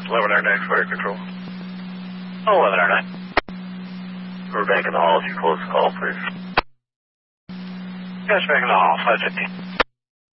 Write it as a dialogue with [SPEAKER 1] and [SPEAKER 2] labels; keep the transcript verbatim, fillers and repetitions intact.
[SPEAKER 1] eleven R nine fire control.
[SPEAKER 2] Oh, eleven R nine.
[SPEAKER 1] We're back in the hall if you close the call, please.
[SPEAKER 2] Yes, back in the hall, five fifty.